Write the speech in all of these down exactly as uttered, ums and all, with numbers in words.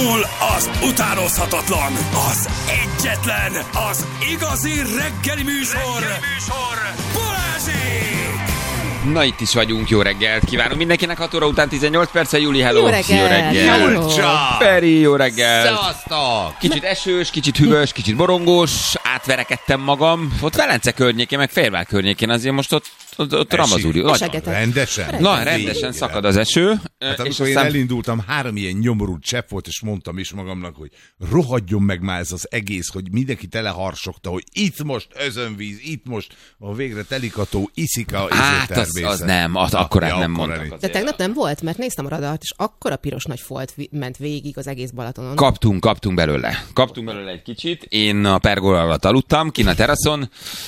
Indul az utánozhatatlan, az egyetlen, az igazi reggeli műsor, reggeli műsor. Balázsék! Na, itt is vagyunk, jó reggelt kívánunk mindenkinek, hat óra után tizennyolc perccel, Júli, hello! Jó reggelt! Jó reggelt! Feri, jó reggelt! Szevasztok! Kicsit esős, kicsit hűvös, kicsit borongós, átverekedtem magam, ott Velence környékén, meg Fehérvár környékén, azért most ott, ott, ott Ramazúri. Rendesen? Na, rendesen szakad az eső. Hát amikor és én aztán... elindultam, három ilyen nyomorult csepp volt, és mondtam is magamnak, hogy rohadjon meg már ez az egész, hogy mindenki teleharsogta, hogy itt most özönvíz, itt most a végre telik a tó, iszik a Hát az, az nem, az akkorát ja, nem mondtak. De tegnap nem volt, mert néztem a radart, és akkora piros nagy folt ment végig az egész Balatonon. Kaptunk, kaptunk belőle. Kaptunk belőle egy kicsit. Én a pergola alatt aludtam, kin a teraszon,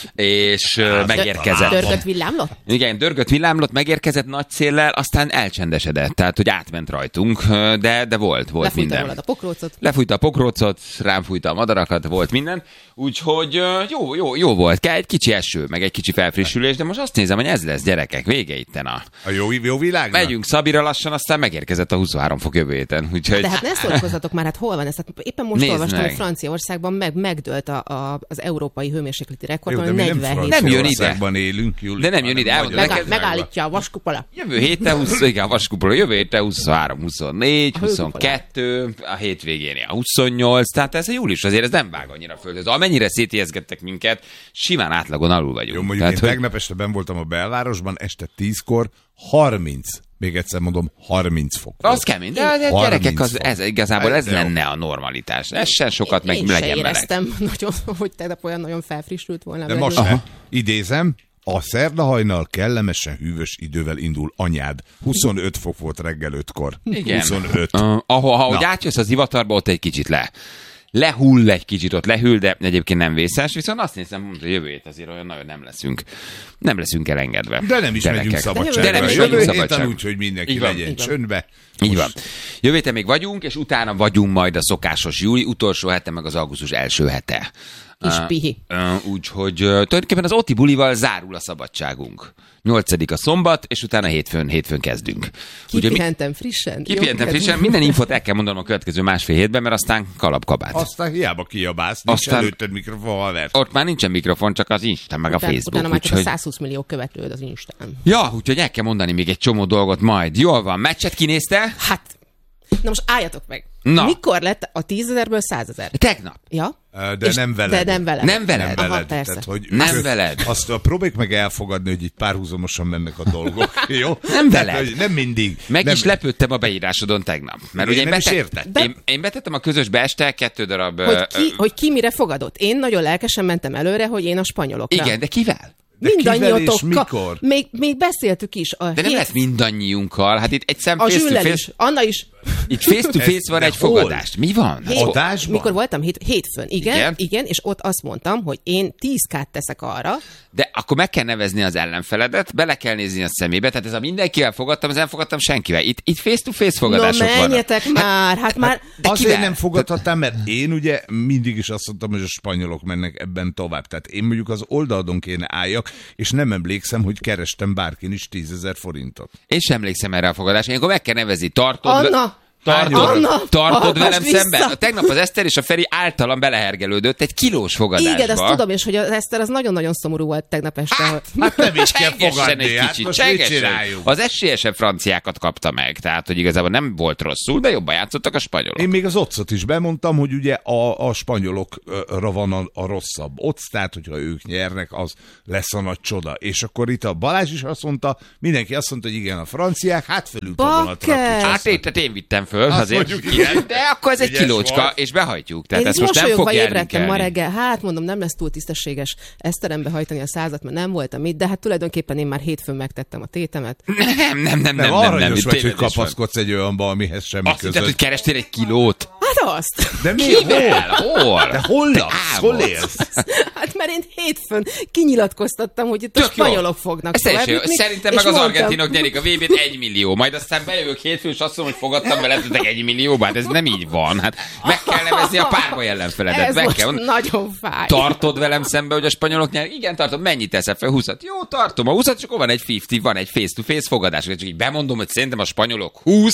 és hát, megérkezett. Dörgött villámlott? Igen, dörgött villámlott, megérkezett nagy széllel, aztán elcsendesedett, tehát hogy átment rajtunk, de, de volt, volt Lefújta minden. rólad a pokrócot? Lefújta a pokrócot, rám fújta a madarakat, volt minden. Úgyhogy jó, jó, jó volt. Kell egy kicsi eső, meg egy kicsi felfrissülés, de most azt nézem, hogy ez lesz, gyerekek, vége itten a... A jó, jó világnak? Megyünk Szabira lassan, aztán megérkezett a huszonhárom fok jövő héten. Úgyhogy... De hát ne szórakozzatok már, hát hol van ez? Hát éppen most Nézd olvastam, meg. hogy Franciaországban meg, megdőlt a, a, az európai hőmérsékleti rekord, Jó, de hogy mi nem negyvenhét. Nem jön ide. Franciaországban élünk, Júli. De nem jön ide, elmondom Meg, neked. megállítja a vaskupola. Jövő héten húsz, igen, a vaskupola, jövő héten huszonhárom, huszonnégy, huszonkettő, a hétvégén a huszonnyolc, tehát ez a július azért ez nem vág annyira földhöz. Amennyire szétijeszgettek minket, simán átlagon alul vagyunk. Jó, mondjuk tehát, én hogy... tegnap este benn voltam a belvárosban, este tízkor harminc, még egyszer mondom, harminc fok volt. Az kemény, de a gyerekek, az, ez igazából ez Hát, de lenne a normalitás. Essen sokat, Én, meg én se legyen meleg. éreztem nagyon, hogy tegnap olyan nagyon felfrissült volna. De most Aha. se. Idézem, a szerdahajnal kellemesen hűvös idővel indul anyád. huszonöt fok volt reggel ötkor. Igen. huszonöt. Uh, ahol, ahogy átjössz az ivatarba, ott egy kicsit le. Lehull egy kicsit, ott lehűl, de egyébként nem vészes, viszont azt nézem, hogy jövő hét azért olyan nagyon nem leszünk. Nem leszünk elengedve. De nem is Gyerekek. megyünk szabadságra. De nem is Jövő megyünk héten szabadságra. úgy, hogy mindenki Így van. legyen Így van. csöndbe. Így Most- van. Jövő héten még vagyunk, és utána vagyunk majd a szokásos júli utolsó hete, meg az augusztus első hete. Kis Uh, pihi. uh, Úgyhogy uh, tulajdonképpen az Oti bulival zárul a szabadságunk. nyolcadik a szombat, és utána hétfőn, hétfőn kezdünk. Úgyhogy mi- Kipihentem frissen. Kipihentem Jó, frissen, minden infót el kell mondanom a következő másfél hétben, mert aztán kalapkabát. Aztán hiába kiabálsz, nincs Aztán- előtted mikrofon, haver. Ott már nincsen mikrofon, csak az Insta, meg a Utána, Facebook. utána már csak a úgyhogy... százhúsz millió követőd az Instán. Ja, úgyhogy el kell mondani még egy csomó dolgot majd. Jól van, meccset kinézte? Hát, na most álljatok meg. Na. Mikor lett a tízezerből százezer? Tegnap. Ja? De És- nem veled. De nem veled. Nem veled. Nem Aha, veled. persze. Tehát, hogy Nem ő- veled. Azt a próbáljuk meg elfogadni, hogy itt párhuzamosan mennek a dolgok. Jó? Nem Tehát, veled. hogy nem mindig. Meg nem, is lepődtem a beírásodon tegnap. Mert Én ugye én, nem is betett- értettem. én, én betettem a közösbe este kettő darab... Hogy ö, ki, hogy ki mire fogadott. Én nagyon lelkesen mentem előre, hogy én a spanyolokra. Igen, de kivel? De kivel és Mindannyiótokkal. mikor? Még, még beszéltük is. A De nem hét- lehet mindannyiunkkal. Hát itt egy szem A face to Zsüllel face. is. Anna is. Itt face to face Ez- van de egy hol? fogadást. Mi van? Hát, Hét- Adásban? Mikor voltam hét, hétfőn, igen, Igen? igen, igen, és ott azt mondtam, hogy én tíz kát teszek arra, de akkor meg kell nevezni az ellenfeledet, bele kell nézni a szemébe. Tehát ez a mindenkivel fogadtam, ez nem fogadtam senkivel. Itt, itt face to face no fogadások vannak. menjetek már, hát már... De Azért kivel? nem fogadhattam, mert én ugye mindig is azt mondtam, hogy a spanyolok mennek ebben tovább. Tehát én mondjuk az oldalon kéne álljak, és nem emlékszem, hogy kerestem bárkin is tízezer forintot. Én sem emlékszem erre a fogadásra. Én akkor meg kell nevezni. Tartod, Anna! tartod, Anna! tartod Hallgass velem vissza! szemben? A tegnap az Eszter és a Feri általam belehergelődött egy kilós fogadásba. Igen, ezt tudom, és hogy az Eszter az nagyon-nagyon szomorú volt tegnap este. hogy- Hát nem is kell Csengessen fogadni, egy hát kicsit, most mit csengessen. csináljuk? Az esélyesebb franciákat kapta meg, tehát hogy igazából nem volt rosszul, de jobban játszottak a spanyolok. Én még az otcot is bemondtam, hogy ugye a, a spanyolokra van a, a rosszabb occ, tehát hogyha ők nyernek, az lesz a nagy csoda. És akkor itt a Balázs is azt mondta, mindenki azt mondta, hogy igen, a franciák, hát fölült a vonatra. Bakker! Hát én, tehát én vittem föl, Azt azért, mondjuk, igen. de akkor ez egy Ügyes kilócska, volt. és behajtjuk. Tehát Én ezt is most nem fog mosolyogva ébredtem ma elnikelni. reggel. Hát mondom, nem lesz túl tisztességes Eszterembe hajtani a százat, mert nem voltam itt, de hát tulajdonképpen én már hétfőn megtettem a tétemet. Nem, nem, nem, nem, Nem, nem, aranyos nem, vagy, itt hogy tévedés van. kapaszkodsz egy olyanba, amihez semmi Azt hitted, között. hogy kerestél egy kilót? Hát azt! De mi? Kivel? Hol? Hol? De hol Te laksz? Hol álmodsz. élsz? Hát mert én hétfőn kinyilatkoztattam, hogy itt a Tök jó. spanyolok fognak Ez teljesen jó. tovább jutni, Szerintem és meg az mondtam- argentinok nyerik a vé bét egy millió, majd aztán bejövök hétfőn, és azt mondom, hogy fogadtam veletek egy millióba. Hát ez nem így van. Hát meg kell nevezni a párbaj ellenfeledet. Ez Meg most kell. nagyon fáj. Tartod velem szembe, hogy a spanyolok nyer? Igen, tartom. Mennyit teszel fel? húszat. Jó, tartom a húszat, és akkor van egy ötven, van egy face-to-face fogadás. Csak így bemondom, hogy szerintem a spanyolok húsz.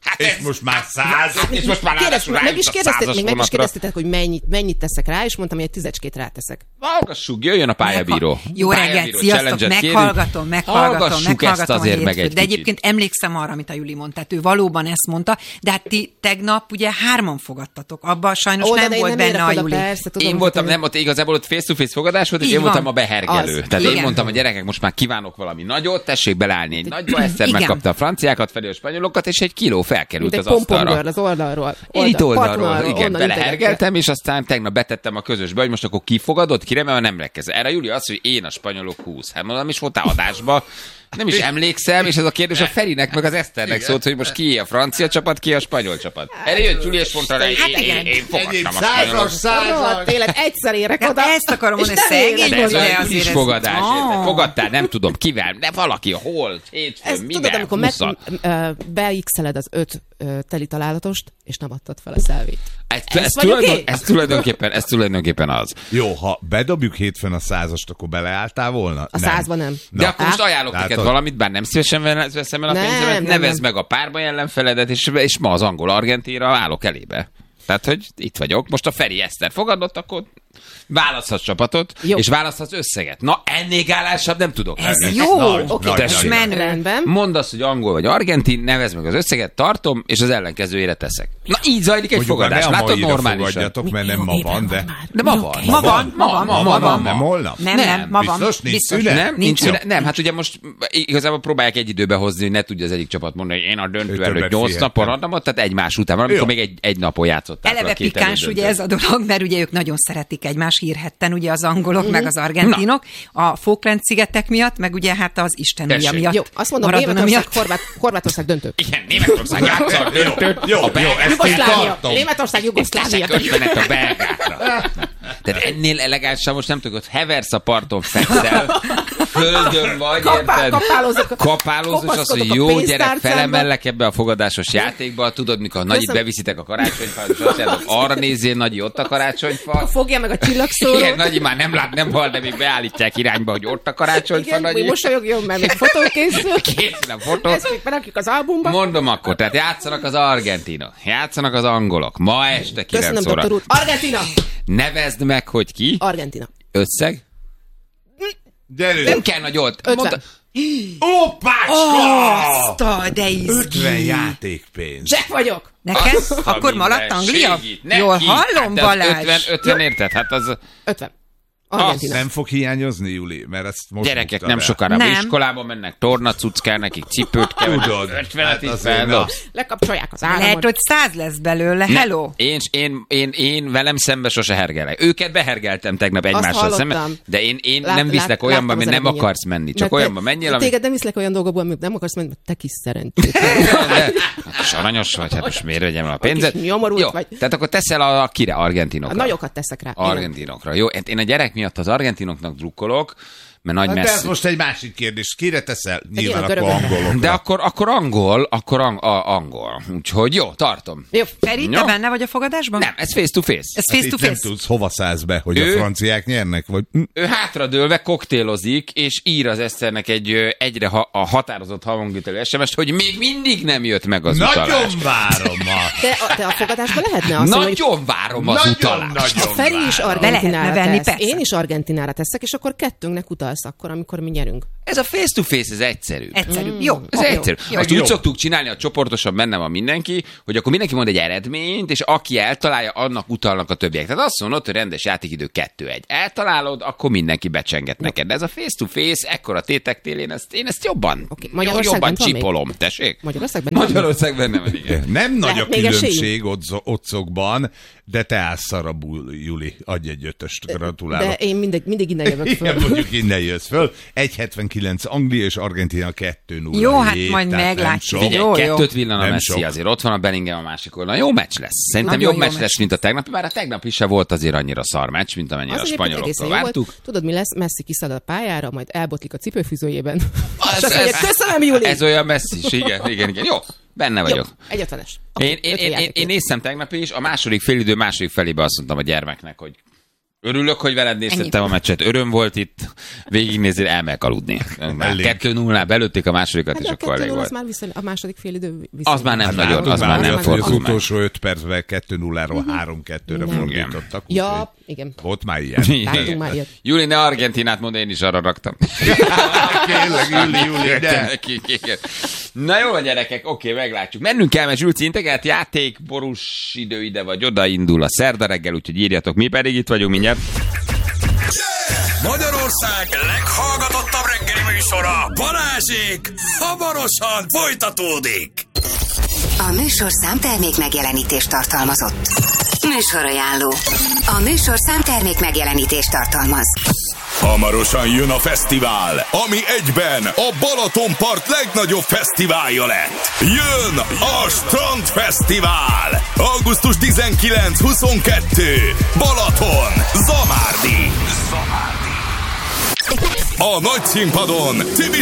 Hát és ez... most már száz. És most már Kérdez, ráadásul meg is rájut a kérdezted, százas még meg is vonatra. kérdeztetek, hogy mennyit, mennyit teszek rá, és mondtam, hogy egy tízecskét ráteszek. Hallgassuk, jöjjön a pályabíró. Jó reggelt, Pályabíró sziasztok, challenge-et kérünk. meghallgatom, meghallgatom, Hallgassuk ezt meghallgatom azért a meg hétfőt. egy De kicsit. egyébként emlékszem arra, amit a Juli mondta, tehát ő valóban ezt mondta, de hát ti tegnap ugye hárman fogadtatok, abban sajnos Ó, de nem én volt nem benne a érek oda, Juli. persze, tudom, Én voltam, hogy nem, ott igazából ott face-to-face fogadás volt, és Így én voltam van. a behergelő. Az. Tehát én Igen. mondtam a gyerekek, most már kívánok valami nagyot, tessék beleállni egy nagyba, egyszer Igen. megkapta a franciákat, felé a spanyolokat, és egy kiló felkerült mint egy az asztalra. pompomgörl az oldalról. Én itt oldalról, partvonalról, igen, onnan belehergeltem, és aztán tegnap betettem a közösbe, hogy most akkor kifogadott, kire, mert nem rekez. Erre Júlia azt, hogy én a spanyolok húsz. Hát mondom, is voltál adásba, nem is emlékszem, és ez a kérdés a Ferinek meg az Eszternek szólt, hogy most ki a francia csapat, ki a spanyol csapat. Erre jött Júlia, és mondta rá, hogy én, én, én fogadtam a spanyolok. Rohadt, tényleg egyszer érek Hát oda. ezt akarom és mondani, nem érek szegény De ez oda. vagy, olyan azért kis ez- fogadás, Ó. érted? Fogadtál, nem tudom kivel, de valaki, hol, hétfőn, Ez mivel, tudod, amikor meg, húszal. ö, beixeled az öt ö, teli találatost, és nem adtad fel a szelvét. Ez, Ez ez, vagyok tulajdon, én? ez, tulajdonképpen, ez tulajdonképpen az. Jó, ha bedobjuk hétfőn a százast, akkor beleálltál volna? A százban nem. De Na, akkor most ajánlok látod? neked valamit, bár nem szívesen veszem el a Nem, pénzemet, nem, nevezd nem. meg a párba ellenfeledet, és, és ma az angol-argentinra állok elébe. Tehát, hogy itt vagyok. Most a Feri Eszter fogadott, akkor választhatsz csapatot, Jó. és választhatsz összeget. Na, ennél gálásabb nem tudok. Ez lenni. jó, Nagy, Oké, nagy, és tessék. nagy. menő. rendben. Mondd azt, hogy angol vagy argentin, nevezd meg az összeget, tartom, és az ellenkezőjére teszek. Na, így zajlik egy Mondjuk már fogadás. ne a Látod, maira normálisan. fogadjatok, mert nem ma van, de... De ma van. Ma van, ma van, ma, ma van. Nem holnap? Nem, Nem, nem, ma van. biztos nincs Biztos. szünet? Nem, nincs Nincs. szünet. Nem, hát ugye most igazából próbálják egy időbe hozni, hogy ne tudja az egyik csapat mondani, hogy én a döntő Ő előtt többet nyolc fihettem. napon adtam, tehát egymás után, amikor Jó. még egy, egy napon játszották. Eleve a két pikáns elődöntőt. ugye ez a dolog, mert ugye ők nagyon szeretik egymás hírhetten, ugye az angolok, meg az argentinok, a Falkland-szigetek miatt, meg ugye hát az Isten Tessék. miatt. Jó, azt mondom, Maradona Németország, miatt. Horvát, Horvátország döntő. Igen, Németország játsza a döntőt. Jó, a jó, belgák ezt én Jugoszlávia. tartom. Németország, Jugoszlávia. teszek ötvenet a belgákra. Tehát ennél elegánsabb most nem tudod, hogy heversz a parton, fekszel, földön vagy, Kapál- érted? kapálózok. Kapálózol, és azt, hogy Kopaszkodok a jó gyerek, pénztárcámba. felemellek ebbe a fogadásos játékba, tudod, mikor a nagyit Köszönöm. beviszitek a karácsonyfát, és azt mondod, arra nézzél, Nagyi, ott a karácsonyfa. Fogja meg a csillagszórót. Igen, Nagyi már nem lát, nem hal, de még beállítják irányba, hogy ott a karácsonyfa, Igen, Nagyi. még mosolyogjon, mert még fotó készül. Készül a fotó. Ezt még berakjuk az albumba. Mondom akkor, tehát játszanak az argentinok, játszanak az angolok, ma este Köszönöm, kilenc doktor óra. úr. Argentina. Nevezd meg, hogy ki, Argentina. összeg. Gyerünk! Nem kell nagy olt. ötven. Opácska! Azt a, de izgi. ötven játékpénz. Jack vagyok. Neked? Azt a Akkor maradt Anglia? mindenségit. Neki. Jól hallom, Hát az Balázs. ötven, ötven érted? Hát az ötven. Azt Argentina. Nem fog hiányozni, Juli? Mert ezt most gyerekek buktad nem el. sokára Nem. iskolába mennek, tornacuc kell nekik, cipőt kell. Tudod. ötvenet Hát így azért, feldobsz. Lekapcsolják az Lehet, államot. hogy száz lesz belőle. Hello. Én, én, én, én velem szembe sose hergelek. Őket behergeltem tegnap egymással hallottam. szembe, de én, én Lát- nem viszlek lát- olyanba, láttam ami az nem eredményét. akarsz menni. Csak Mert te- olyanba menjél, ami... Téged nem viszlek olyan dolgokból, amit nem akarsz menni, mert te kis szerencsét. De, hát aranyos vagy, hát most miért vegyem el a pénzet? kis nyomorult Jó, vagy. tehát akkor teszel a, a kire? A Argentinokra. nagyokat teszek rá. Igen. Argentinokra. Jó, hát én a gyerek miatt az argentinoknak drukkolok, mert nagy Hát de ez messzi. most egy másik kérdés. Kire teszel? Nyilván a akkor görögökre. angolokra. De akkor, akkor angol, akkor ang, a, angol. Úgyhogy jó, tartom. Jó. Feri, te Jó. benne vagy a fogadásban? Nem, ez face to face. Ez face Itt to nem face. tudsz, hova szállsz be, hogy Ő- a franciák nyernek? Vagy... Hm? Ő hátradőlve koktélozik, és ír az Eszternek egy ö, egyre ha, a határozott hangütelő es em es-t, hogy még mindig nem jött meg az utalás. Nagyon várom ma. Te a, te a fogadásban lehetne azt mondani, hogy Nagyon várom az Nagyon, utalást. a nagyon Feri is várom. Be Argentinára lehetne venni, tesz, persze. én is Argentinára teszek, és akkor kettőnknek utalsz akkor, amikor mi nyerünk. Ez a face to face, ez egyszerű. Egyszerű. Jó. Ez jó. egyszerű. Jó. Azt Jó. úgy szoktuk csinálni, a csoportosan benne van mindenki, hogy akkor mindenki mond egy eredményt, és aki eltalálja, annak utalnak a többiek. Tehát azt mondod, hogy rendes játékidő kettő egy. Eltalálod, akkor mindenki becsenget neked. De ez a face to face, ekkora tétektél, én ezt, én ezt jobban, Oké, Magyarországban jobban van még? csipolom. Tessék? Magyarországban van még? Magyarországban nem, igen. Nem nagy a Lehet még esélyünk? különbség otzo- otcokban, de te állsz szarabul, Juli. Adj egy ötöst, gratulálok. De én mindig, mindig innen jövök föl. Igen, mondjuk innen jössz föl. egy hetvenkilenc Anglia és Argentina kettő nulla. Jó, hát Jé, majd tehát nem meglátjuk. sok. Figyelj, Jó, jó. kettőt villan a Nem Messi, sok. azért ott van a Bellingham a másik oldalon. Jó meccs lesz. Szerintem Nagyon jobb jó meccs meccs lesz, mint a tegnap, bár a tegnap is se volt azért annyira szar meccs, mint amennyire Az a egyébként egészen spanyoloktól jó vártuk. volt. Tudod, mi lesz? Messi kiszalad a pályára, majd elbotlik a cipőfűzőjében. Ez- És azt mondja, ez- köszönöm, Juli! Ez olyan messzi is, igen, igen, igen. Jó, benne Jó, vagyok. egy ötvenes. Én, én, én, én, én néztem tegnap is, a második félidő második felébe azt mondtam a gyermeknek, hogy Örülök, hogy veled néztettem a meccset. Öröm volt itt. Végignézni, elmegyek aludni. Már kettő nullnál belőtték a másodikat, Hát és a akkor elég kettő null volt. az már viszony, a második fél idő viszony. Az már nem Hát nagyon, látod az már nem hogy fordul az meg. utolsó öt percben kettő nulláról három kettőre Nem. fordítottak. Ja, úgyhogy igen. Volt már ilyen. Láttunk már ilyet. Júli, ne Argentinát mond, én is arra raktam. Tényleg, Júli, Júli, de. Na jó, gyerekek, oké, meglátjuk. Mennünk kell, mert Zsülci integet, játék, borús idő ide vagy oda indul a szerda reggel, úgyhogy írjatok, mi pedig itt vagyunk mindjárt. Magyarország leghallgatottabb reggeli műsora, Balázsék, hamarosan folytatódik. A műsor számtermék megjelenítést tartalmazott. Műsorajánló. A műsor számtermék megjelenítést tartalmaz. Hamarosan jön a fesztivál, ami egyben a Balatonpart legnagyobb fesztiválja lett. Jön a Strandfesztivál! augusztus tizenkilenc huszonkettő Balaton, Zamárdi. A nagy színpadon Tibi